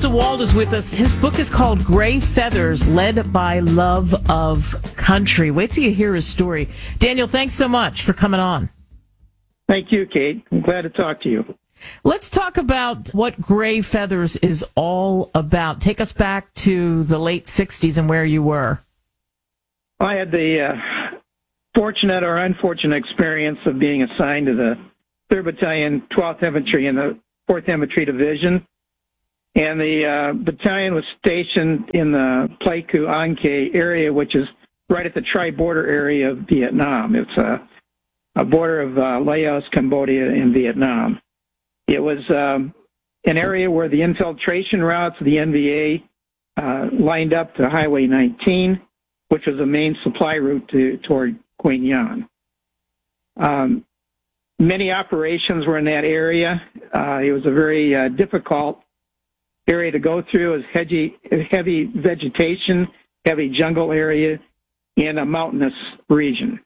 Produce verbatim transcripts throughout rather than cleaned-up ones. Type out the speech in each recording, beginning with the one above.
DeWald is with us. His book is called Gray Feathers, Led by Love of Country. Wait till you hear his story. Daniel, thanks so much for coming on. Thank you, Kate. I'm glad to talk to you. Let's talk about what Gray Feathers is all about. Take us back to the late sixties and where you were. I had the uh, fortunate or unfortunate experience of being assigned to the third Battalion, twelfth Infantry in the fourth Infantry Division. And the uh, battalion was stationed in the Pleiku-An-Khie area, which is right at the tri-border area of Vietnam. It's a, a border of uh, Laos, Cambodia, and Vietnam. It was um, an area where the infiltration routes of the N V A uh, lined up to Highway nineteen, which was the main supply route to, toward Quang Nhân. Um, many operations were in that area. Uh, it was a very uh, difficult area to go through. It was heavy, heavy vegetation, heavy jungle area in a mountainous region.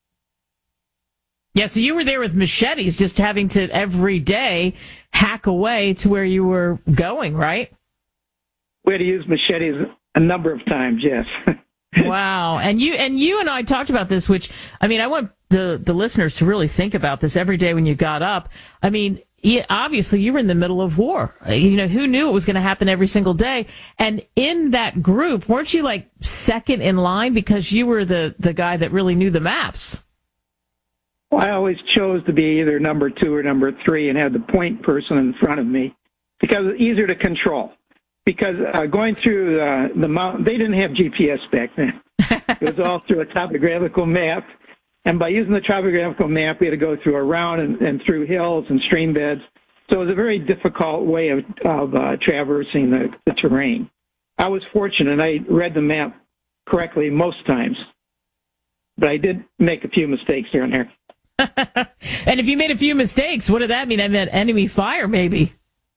Yeah, so you were there with machetes, just having to every day hack away to where you were going, right? We had to use machetes a number of times, yes. Wow. And you and you and I talked about this, which, I mean, I want the, the listeners to really think about this every day when you got up. I mean, yeah, obviously you were in the middle of war. You know, who knew it was going to happen every single day? And in that group, weren't you like second in line because you were the, the guy that really knew the maps? Well, I always chose to be either number two or number three and have the point person in front of me because it's easier to control. Because uh, going through uh, the mountain, they didn't have G P S back then. It was all through a topographical map. And by using the topographical map, we had to go through around and, and through hills and stream beds. So it was a very difficult way of, of uh, traversing the, the terrain. I was fortunate. I read the map correctly most times. But I did make a few mistakes here and there. And if you made a few mistakes, what did that mean? That meant enemy fire, maybe.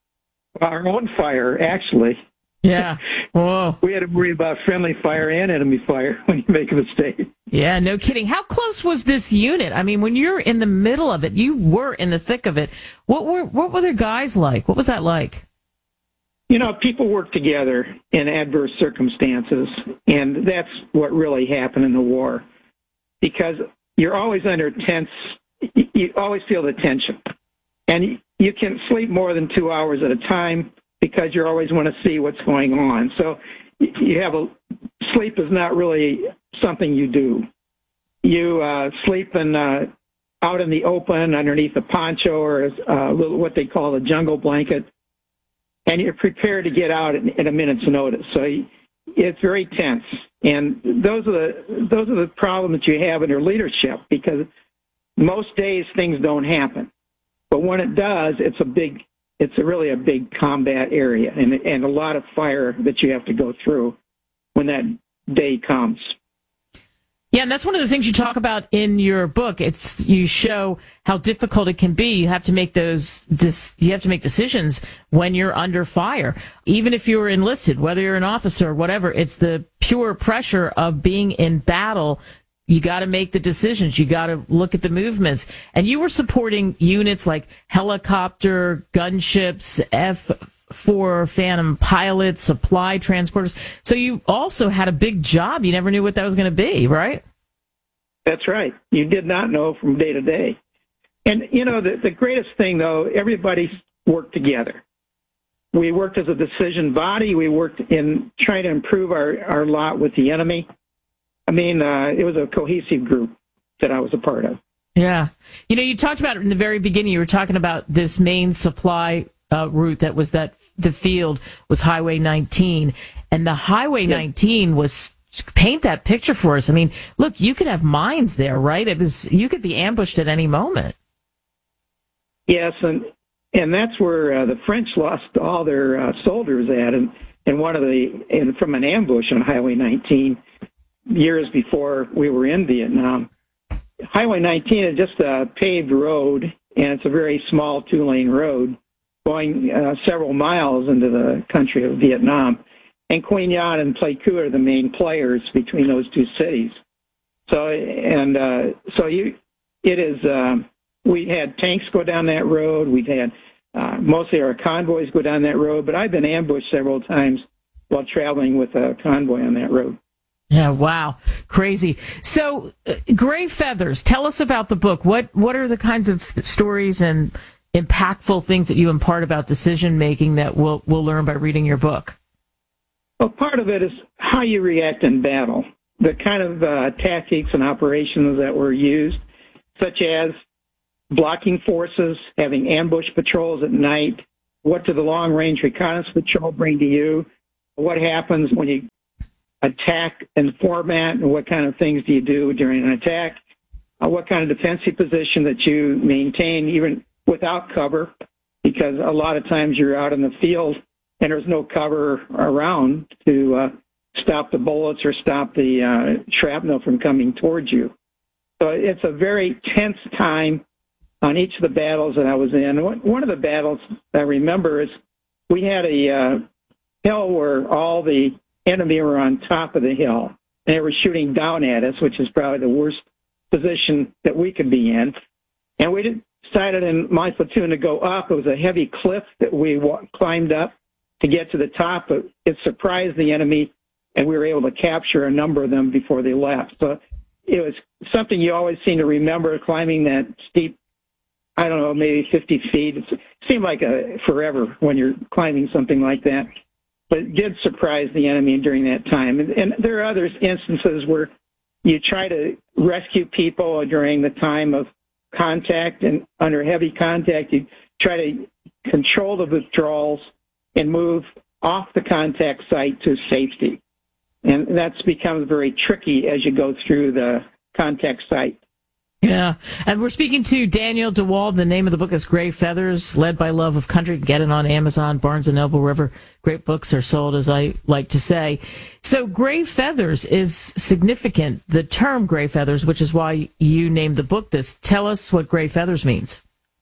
Our own fire, actually. Yeah. Whoa. We had to worry about friendly fire and enemy fire when you make a mistake. Yeah, no kidding. How close was this unit? I mean, when you're in the middle of it, you were in the thick of it. What were what were the guys like? What was that like? You know, people work together in adverse circumstances, and that's what really happened in the war. Because you're always under tense, you always feel the tension. And you can't sleep more than two hours at a time because you always want to see what's going on. So you have a sleep is not really something you do. You uh, sleep in, uh, out in the open underneath a poncho or a little, what they call a jungle blanket, and you're prepared to get out in, in a minute's notice. So it's very tense, and those are the those are the problems that you have in your leadership because most days things don't happen. But when it does, it's a big, it's a really a big combat area and, and a lot of fire that you have to go through when that day comes. Yeah, and that's one of the things you talk about in your book. It's you show how difficult it can be. You have to make those, you have to make decisions when you're under fire. Even if you're enlisted, whether you're an officer or whatever, it's the pure pressure of being in battle. You got to make the decisions. You got to look at the movements. And you were supporting units like helicopter, gunships, F four Phantom pilots, supply transporters. So you also had a big job. You never knew what that was going to be, right? That's right. You did not know from day to day. And, you know, the, the greatest thing, though, everybody worked together. We worked as a decision body. We worked in trying to improve our, our lot with the enemy. I mean, uh, it was a cohesive group that I was a part of. Yeah. You know, you talked about it in the very beginning. You were talking about this main supply uh, route that was that the field was Highway nineteen. And the Highway yeah. nineteen was, paint that picture for us. I mean, look, you could have mines there, right? It was, you could be ambushed at any moment. Yes, and and that's where uh, the French lost all their uh, soldiers at, and, and one of the, and from an ambush on Highway nineteen. Years before we were in Vietnam. Highway nineteen is just a paved road, and it's a very small two-lane road going uh, several miles into the country of Vietnam. And Quang Nhân and Pleiku are the main players between those two cities. So, and uh, so you, it is, uh, we had tanks go down that road. We've had Uh, mostly our convoys go down that road, but I've been ambushed several times while traveling with a convoy on that road. Yeah, wow. Crazy. So, uh, Gray Feathers, tell us about the book. What what are the kinds of stories and impactful things that you impart about decision making that we'll we'll learn by reading your book? Well, part of it is how you react in battle, the kind of uh, tactics and operations that were used, such as blocking forces, having ambush patrols at night. What do the long-range reconnaissance patrol bring to you? What happens when you attack and format, and what kind of things do you do during an attack? Uh, what kind of defensive position that you maintain even without cover, because a lot of times you're out in the field and there's no cover around to uh, stop the bullets or stop the uh, shrapnel from coming towards you. So it's a very tense time on each of the battles that I was in. One of the battles I remember is we had a uh, hill where all the enemy were on top of the hill, and they were shooting down at us, which is probably the worst position that we could be in. And we decided in my platoon to go up. It was a heavy cliff that we walked, climbed up to get to the top, but it surprised the enemy, and we were able to capture a number of them before they left. So it was something you always seem to remember, climbing that steep, I don't know, maybe fifty feet. It seemed like a forever when you're climbing something like that. But it did surprise the enemy during that time. And, and there are other instances where you try to rescue people during the time of contact, and under heavy contact, you try to control the withdrawals and move off the contact site to safety. And that's becomes very tricky as you go through the contact site. Yeah, and we're speaking to Daniel DeWald. The name of the book is Gray Feathers, Led by Love of Country. Get it on Amazon, Barnes and Noble, wherever great books are sold, as I like to say. So Gray Feathers is significant, the term Gray Feathers, which is why you named the book this. Tell us what Gray Feathers means.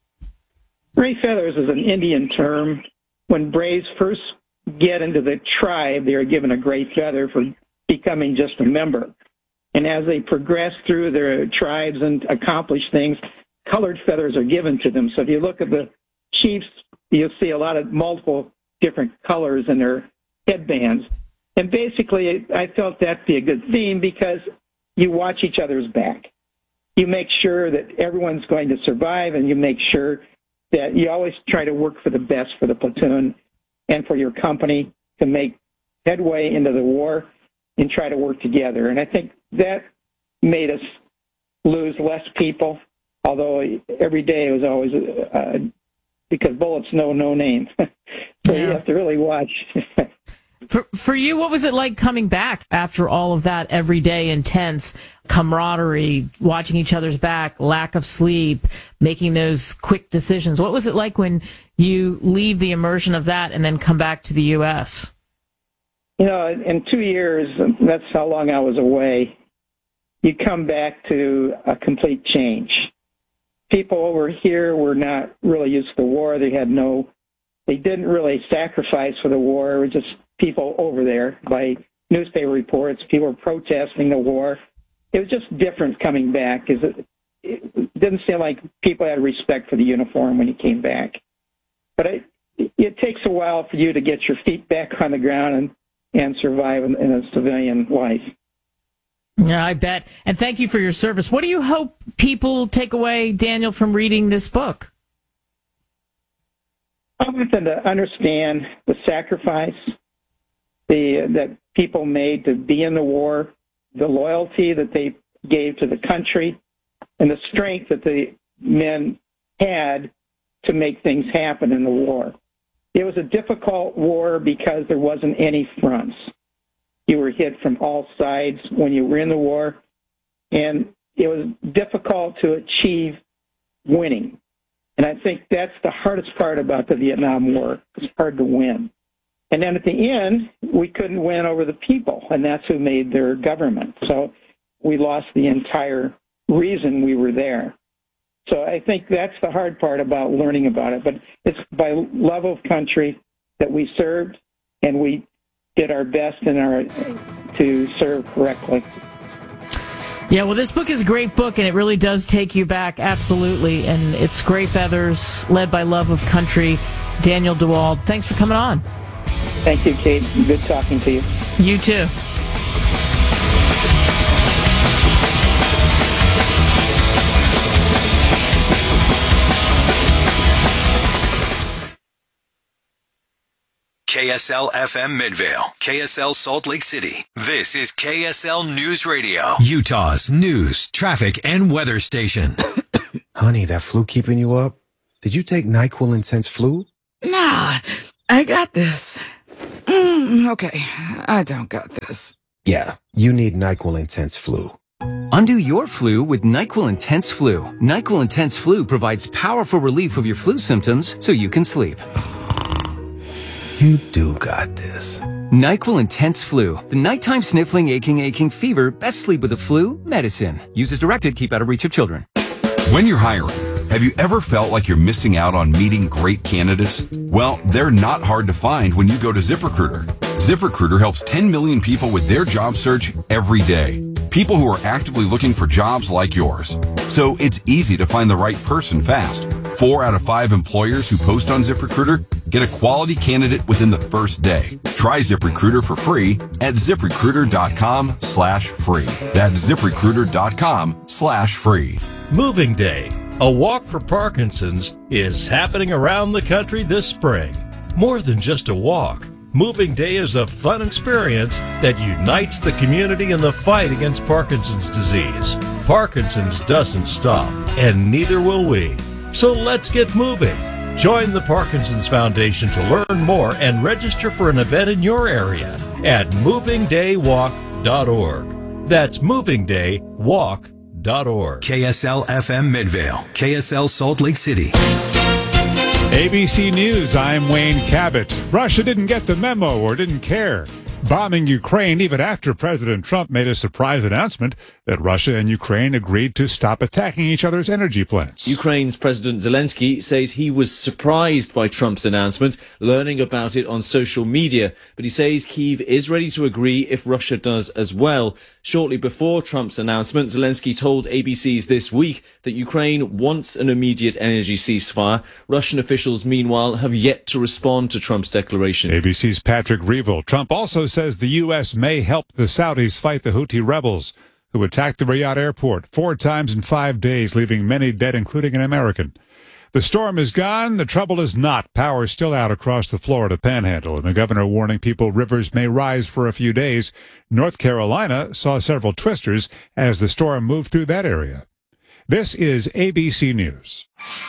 Gray Feathers is an Indian term. When Braves first get into the tribe, they are given a gray feather for becoming just a member. And as they progress through their tribes and accomplish things, colored feathers are given to them. So if you look at the chiefs, you'll see a lot of multiple different colors in their headbands. And basically, I felt that'd be a good theme because you watch each other's back. You make sure that everyone's going to survive, and you make sure that you always try to work for the best for the platoon and for your company to make headway into the war and try to work together. And I think that made us lose less people, although every day it was always, uh, because bullets know no name. So yeah. You have to really watch. For for you, what was it like coming back after all of that everyday intense camaraderie, watching each other's back, lack of sleep, making those quick decisions? What was it like when you leave the immersion of that and then come back to the U S? You know, in two years, that's how long I was away, you come back to a complete change. People over here were not really used to the war. They had no, they didn't really sacrifice for the war. It was just people over there. By newspaper reports, people were protesting the war. It was just different coming back. It, it didn't seem like people had respect for the uniform when you came back. But it, it takes a while for you to get your feet back on the ground and and survive in, in a civilian life. Yeah, I bet. And thank you for your service. What do you hope people take away, Daniel, from reading this book? I want them to understand the sacrifice the, that people made to be in the war, the loyalty that they gave to the country, and the strength that the men had to make things happen in the war. It was a difficult war because there wasn't any fronts. You were hit from all sides when you were in the war, and it was difficult to achieve winning. And I think that's the hardest part about the Vietnam War. It's hard to win. And then at the end, we couldn't win over the people, and that's who made their government. So we lost the entire reason we were there. So I think that's the hard part about learning about it. But it's by love of country that we served, and we did our best in our to serve correctly. Yeah, well, this book is a great book, and it really does take you back, absolutely. And it's Gray Feathers, led by Love of Country, Daniel DeWald. Thanks for coming on. Thank you, Kate. Good talking to you. You too. K S L F M Midvale, K S L Salt Lake City. This is K S L News Radio, Utah's news, traffic, and weather station. Honey, that flu keeping you up? Did you take NyQuil Intense Flu? Nah, I got this. Mm, okay, I don't got this. Yeah, you need NyQuil Intense Flu. Undo your flu with NyQuil Intense Flu. NyQuil Intense Flu provides powerful relief of your flu symptoms so you can sleep. You do got this. NyQuil Intense Flu. The nighttime sniffling, aching, aching fever. Best sleep with the flu medicine. Use as directed. Keep out of reach of children. When you're hiring, have you ever felt like you're missing out on meeting great candidates? Well, they're not hard to find when you go to ZipRecruiter. ZipRecruiter helps ten million people with their job search every day. People who are actively looking for jobs like yours. So it's easy to find the right person fast. Four out of five employers who post on ZipRecruiter get a quality candidate within the first day. Try ZipRecruiter for free at ZipRecruiter.com slash free. That's ZipRecruiter.com slash free. Moving Day, a walk for Parkinson's, is happening around the country this spring. More than just a walk, Moving Day is a fun experience that unites the community in the fight against Parkinson's disease. Parkinson's doesn't stop, and neither will we. So let's get moving. Join the Parkinson's Foundation to learn more and register for an event in your area at moving day walk dot org. That's moving day walk dot org. K S L F M Midvale, K S L Salt Lake City. A B C News, I'm Wayne Cabot. Russia didn't get the memo or didn't care. Bombing Ukraine even after President Trump made a surprise announcement that Russia and Ukraine agreed to stop attacking each other's energy plants. Ukraine's President Zelensky says he was surprised by Trump's announcement, learning about it on social media, but he says Kyiv is ready to agree if Russia does as well. Shortly before Trump's announcement, Zelensky told A B C's This Week that Ukraine wants an immediate energy ceasefire. Russian officials, meanwhile, have yet to respond to Trump's declaration. A B C's Patrick Reevell. Trump also says the U S may help the Saudis fight the Houthi rebels who attacked the Riyadh airport four times in five days, leaving many dead, including an American. The storm is gone. The trouble is not. Power is still out across the Florida Panhandle, and the governor warning people rivers may rise for a few days. North Carolina saw several twisters as the storm moved through that area. This is A B C News.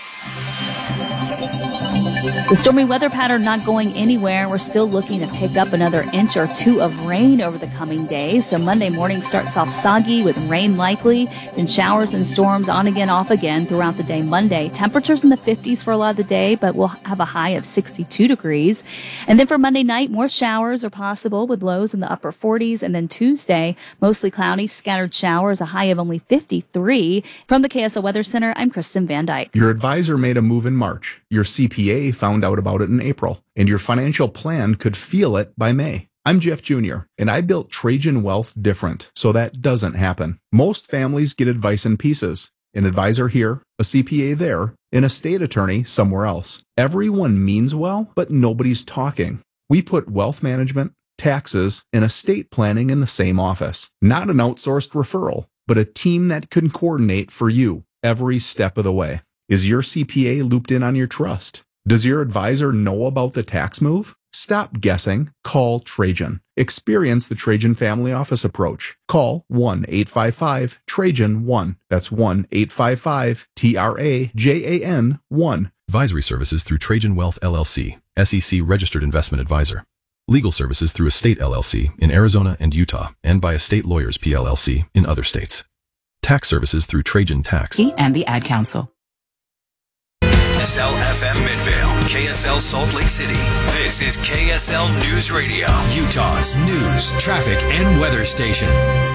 The stormy weather pattern not going anywhere. We're still looking to pick up another inch or two of rain over the coming days. So Monday morning starts off soggy with rain likely, then showers and storms on again, off again throughout the day Monday. Temperatures in the fifties for a lot of the day, but we'll have a high of sixty-two degrees. And then for Monday night, more showers are possible with lows in the upper forties. And then Tuesday, mostly cloudy, scattered showers, a high of only fifty-three. From the K S L Weather Center, I'm Kristen Van Dyke. Your advisor made a move in March. Your C P A found out about it in April, and your financial plan could feel it by May. I'm Jeff Junior, and I built Trajan Wealth different so that doesn't happen. Most families get advice in pieces. An advisor here, a C P A there, an estate attorney somewhere else. Everyone means well, but nobody's talking. We put wealth management, taxes, and estate planning in the same office. Not an outsourced referral, but a team that can coordinate for you every step of the way. Is your C P A looped in on your trust? Does your advisor know about the tax move? Stop guessing. Call Trajan. Experience the Trajan Family Office approach. Call one eight five five Trajan one. That's one eight five five T R A J A N one. Advisory services through Trajan Wealth L L C, S E C registered investment advisor. Legal services through Estate L L C in Arizona and Utah, and by Estate Lawyers P L L C in other states. Tax services through Trajan Tax. And the Ad Council. K S L F M Midvale, K S L Salt Lake City. This is K S L News Radio, Utah's news, traffic, and weather station.